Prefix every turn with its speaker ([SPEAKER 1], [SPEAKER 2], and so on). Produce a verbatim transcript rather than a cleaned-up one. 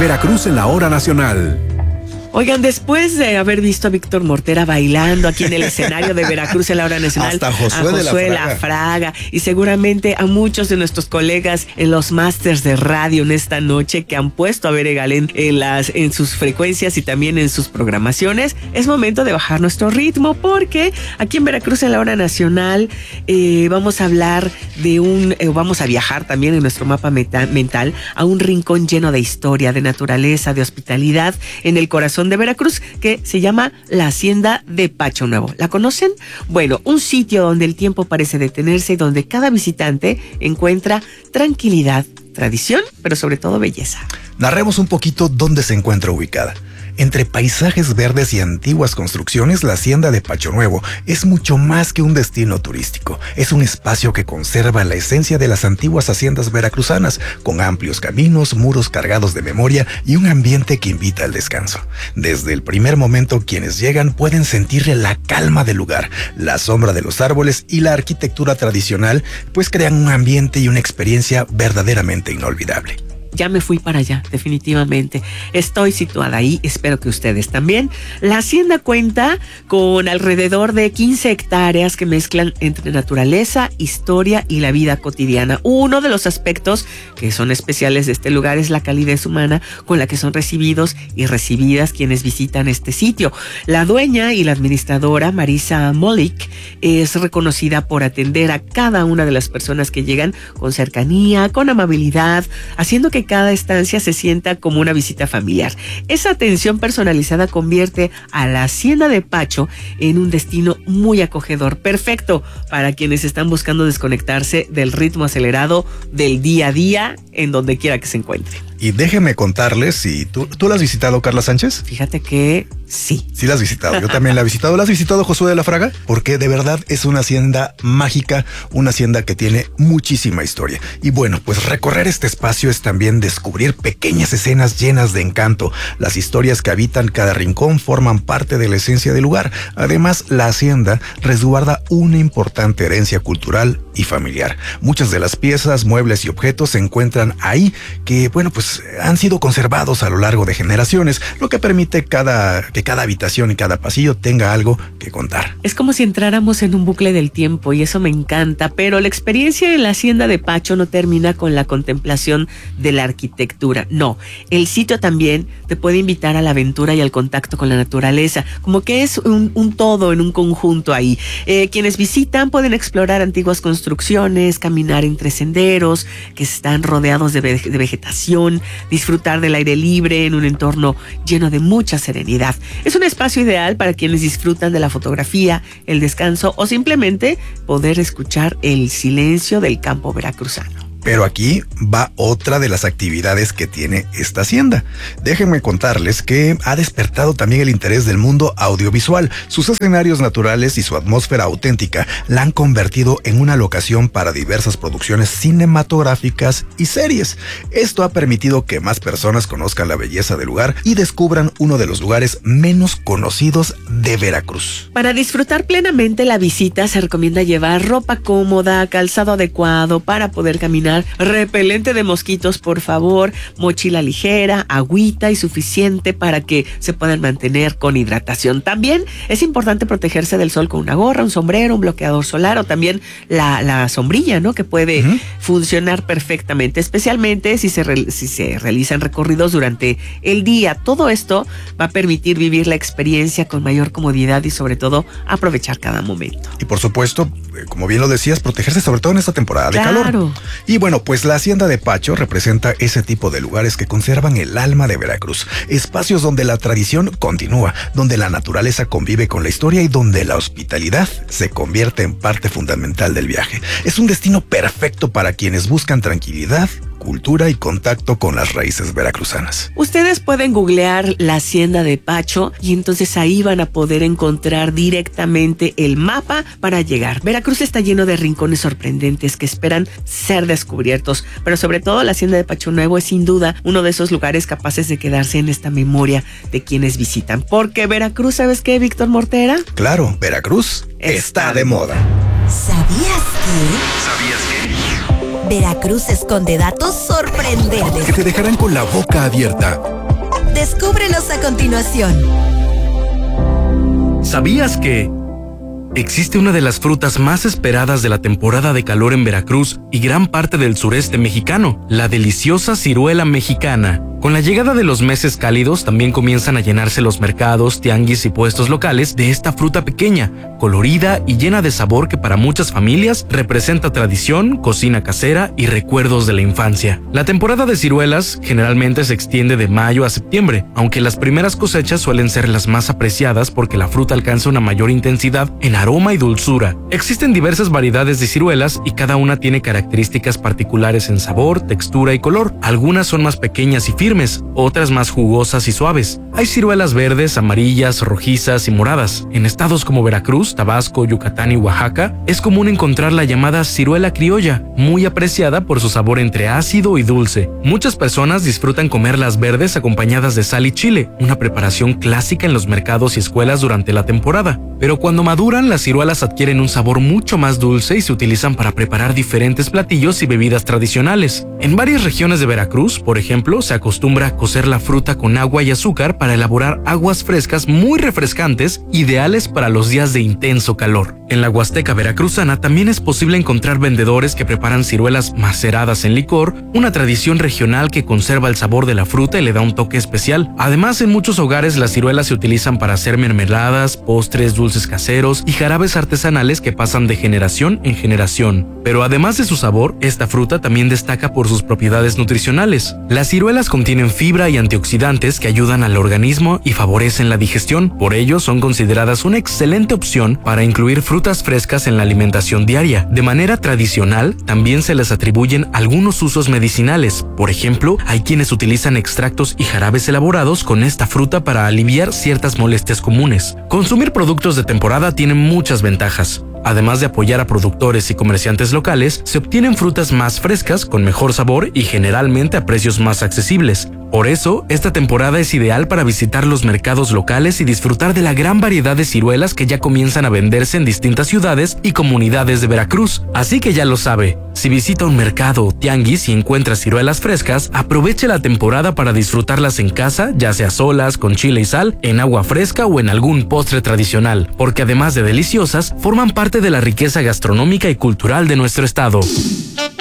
[SPEAKER 1] Veracruz en la hora nacional.
[SPEAKER 2] Oigan, después de haber visto a Víctor Mortera bailando aquí en el escenario de Veracruz en la hora nacional,
[SPEAKER 3] hasta Josué,
[SPEAKER 2] a Josué
[SPEAKER 3] de la,
[SPEAKER 2] la
[SPEAKER 3] Fraga.
[SPEAKER 2] Fraga y seguramente a muchos de nuestros colegas en los másters de radio en esta noche que han puesto a Bere Galén en, las, en sus frecuencias y también en sus programaciones, es momento de bajar nuestro ritmo porque aquí en Veracruz en la hora nacional eh, vamos a hablar de un, eh, vamos a viajar también en nuestro mapa meta, mental a un rincón lleno de historia, de naturaleza, de hospitalidad en el corazón de Veracruz, que se llama la Hacienda de Pacho Nuevo. ¿La conocen? Bueno, un sitio donde el tiempo parece detenerse y donde cada visitante encuentra tranquilidad, tradición, pero sobre todo belleza.
[SPEAKER 3] Narremos un poquito dónde se encuentra ubicada. Entre paisajes verdes y antiguas construcciones, la Hacienda de Pacho Nuevo es mucho más que un destino turístico. Es un espacio que conserva la esencia de las antiguas haciendas veracruzanas, con amplios caminos, muros cargados de memoria y un ambiente que invita al descanso. Desde el primer momento, quienes llegan pueden sentir la calma del lugar, la sombra de los árboles y la arquitectura tradicional, pues crean un ambiente y una experiencia verdaderamente inolvidable.
[SPEAKER 2] Ya me fui para allá, definitivamente. Estoy situada ahí, espero que ustedes también. La hacienda cuenta con alrededor de quince hectáreas que mezclan entre naturaleza, historia y la vida cotidiana. Uno de los aspectos que son especiales de este lugar es la calidez humana con la que son recibidos y recibidas quienes visitan este sitio. La dueña y la administradora, Marisa Molik, es reconocida por atender a cada una de las personas que llegan con cercanía, con amabilidad, haciendo que cada estancia se sienta como una visita familiar. Esa atención personalizada convierte a la Hacienda de Pacho en un destino muy acogedor, perfecto para quienes están buscando desconectarse del ritmo acelerado del día a día en donde quiera que se encuentre.
[SPEAKER 3] Y déjenme contarles, si tú, ¿tú la has visitado, Carla Sánchez?
[SPEAKER 2] Fíjate que sí.
[SPEAKER 3] Sí la has visitado, yo también la he visitado. ¿La has visitado, Josué de la Fraga? Porque de verdad es una hacienda mágica, una hacienda que tiene muchísima historia. Y bueno, pues recorrer este espacio es también descubrir pequeñas escenas llenas de encanto. Las historias que habitan cada rincón forman parte de la esencia del lugar. Además, la hacienda resguarda una importante herencia cultural y familiar. Muchas de las piezas, muebles y objetos se encuentran ahí que, bueno, pues han sido conservados a lo largo de generaciones, lo que permite cada, que cada habitación y cada pasillo tenga algo que contar.
[SPEAKER 2] Es como si entráramos en un bucle del tiempo y eso me encanta, pero la experiencia en la Hacienda de Pacho no termina con la contemplación de la arquitectura. No, el sitio también te puede invitar a la aventura y al contacto con la naturaleza, como que es un, un todo en un conjunto ahí. Eh, quienes visitan pueden explorar antiguas construcciones, caminar entre senderos que están rodeados de, ve- de vegetación, disfrutar del aire libre en un entorno lleno de mucha serenidad. Es un espacio ideal para quienes disfrutan de la fotografía, el descanso o simplemente poder escuchar el silencio del campo veracruzano.
[SPEAKER 3] Pero aquí va otra de las actividades que tiene esta hacienda. Déjenme contarles que ha despertado también el interés del mundo audiovisual. Sus escenarios naturales y su atmósfera auténtica la han convertido en una locación para diversas producciones cinematográficas y series. Esto ha permitido que más personas conozcan la belleza del lugar y descubran uno de los lugares menos conocidos de Veracruz.
[SPEAKER 2] Para disfrutar plenamente la visita se recomienda llevar ropa cómoda, calzado adecuado para poder caminar, repelente de mosquitos, por favor, mochila ligera, agüita y suficiente para que se puedan mantener con hidratación. También es importante protegerse del sol con una gorra, un sombrero, un bloqueador solar o también la, la sombrilla, ¿no? Que puede uh-huh. funcionar perfectamente, especialmente si se, re, si se realizan recorridos durante el día. Todo esto va a permitir vivir la experiencia con mayor comodidad y sobre todo aprovechar cada momento.
[SPEAKER 3] Y por supuesto, como bien lo decías, protegerse sobre todo en esta temporada de
[SPEAKER 2] claro.
[SPEAKER 3] calor. Y bueno, pues la Hacienda de Pacho representa ese tipo de lugares que conservan el alma de Veracruz. Espacios donde la tradición continúa, donde la naturaleza convive con la historia y donde la hospitalidad se convierte en parte fundamental del viaje. Es un destino perfecto para quienes buscan tranquilidad, cultura y contacto con las raíces veracruzanas.
[SPEAKER 2] Ustedes pueden googlear la Hacienda de Pacho y entonces ahí van a poder encontrar directamente el mapa para llegar. Veracruz está lleno de rincones sorprendentes que esperan ser descubiertos, pero sobre todo la Hacienda de Pacho Nuevo es sin duda uno de esos lugares capaces de quedarse en esta memoria de quienes visitan. Porque Veracruz, ¿sabes qué, Víctor Mortera?
[SPEAKER 3] Claro, Veracruz está, está de moda.
[SPEAKER 4] ¿Sabías que?
[SPEAKER 1] ¿Sabías que?
[SPEAKER 4] Veracruz esconde datos sorprendentes
[SPEAKER 1] que te dejarán con la boca abierta.
[SPEAKER 4] Descúbrelos a continuación.
[SPEAKER 5] ¿Sabías que existe una de las frutas más esperadas de la temporada de calor en Veracruz y gran parte del sureste mexicano, la deliciosa ciruela mexicana? Con la llegada de los meses cálidos también comienzan a llenarse los mercados, tianguis y puestos locales de esta fruta pequeña, colorida y llena de sabor que para muchas familias representa tradición, cocina casera y recuerdos de la infancia. La temporada de ciruelas generalmente se extiende de mayo a septiembre, aunque las primeras cosechas suelen ser las más apreciadas porque la fruta alcanza una mayor intensidad en aroma y dulzura. Existen diversas variedades de ciruelas y cada una tiene características particulares en sabor, textura y color. Algunas son más pequeñas y firmes, otras más jugosas y suaves. Hay ciruelas verdes, amarillas, rojizas y moradas. En estados como Veracruz, Tabasco, Yucatán y Oaxaca, es común encontrar la llamada ciruela criolla, muy apreciada por su sabor entre ácido y dulce. Muchas personas disfrutan comer las verdes acompañadas de sal y chile, una preparación clásica en los mercados y escuelas durante la temporada. Pero cuando maduran, las ciruelas adquieren un sabor mucho más dulce y se utilizan para preparar diferentes platillos y bebidas tradicionales. En varias regiones de Veracruz, por ejemplo, se acostumbra a cocer la fruta con agua y azúcar para elaborar aguas frescas muy refrescantes, ideales para los días de intenso calor. En la Huasteca veracruzana también es posible encontrar vendedores que preparan ciruelas maceradas en licor, una tradición regional que conserva el sabor de la fruta y le da un toque especial. Además, en muchos hogares las ciruelas se utilizan para hacer mermeladas, postres, dulces caseros y jarabes artesanales que pasan de generación en generación. Pero además de su sabor, esta fruta también destaca por sus propiedades nutricionales. Las ciruelas contienen fibra y antioxidantes que ayudan al organismo y favorecen la digestión. Por ello, son consideradas una excelente opción para incluir frutas frescas en la alimentación diaria. De manera tradicional, también se les atribuyen algunos usos medicinales. Por ejemplo, hay quienes utilizan extractos y jarabes elaborados con esta fruta para aliviar ciertas molestias comunes. Consumir productos de temporada tiene muchas ventajas. Además de apoyar a productores y comerciantes locales, se obtienen frutas más frescas, con mejor sabor y generalmente a precios más accesibles. Por eso, esta temporada es ideal para visitar los mercados locales y disfrutar de la gran variedad de ciruelas que ya comienzan a venderse en distintas ciudades y comunidades de Veracruz. Así que ya lo sabe, si visita un mercado o tianguis y encuentra ciruelas frescas, aproveche la temporada para disfrutarlas en casa, ya sea solas, con chile y sal, en agua fresca o en algún postre tradicional, porque además de deliciosas, forman parte de la riqueza gastronómica y cultural de nuestro estado.